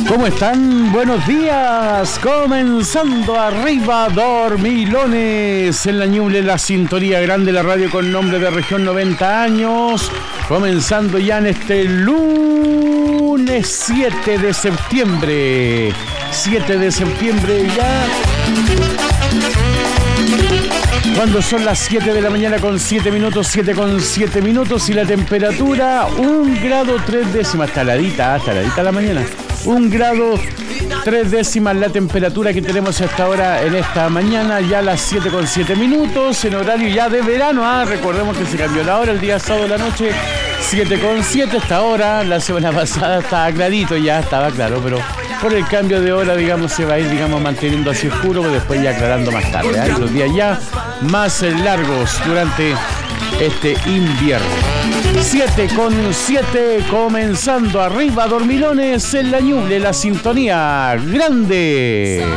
¿Cómo están? Buenos días. Comenzando arriba, dormilones. En la Ñuble, la sintonía grande, la radio con nombre de región 90 años. Comenzando ya en este lunes 7 de septiembre. 7 de septiembre ya. Cuando son las 7 de la mañana con 7 minutos, 7 con 7 minutos y la temperatura 1 grado 3 décimas, taladita la mañana. 1 grado 3 décimas la temperatura que tenemos hasta ahora en esta mañana, ya a las 7 con 7 minutos, en horario ya de verano. Recordemos que se cambió la hora, el día sábado de la noche, 7 con 7 esta hora. La semana pasada estaba clarito, ya estaba claro, pero por el cambio de hora, digamos, se va a ir, digamos, manteniendo así oscuro, pero después ya aclarando más tarde. Los días ya más largos durante este invierno. 7 con 7, comenzando arriba, dormilones, en la Ñuble, la sintonía grande.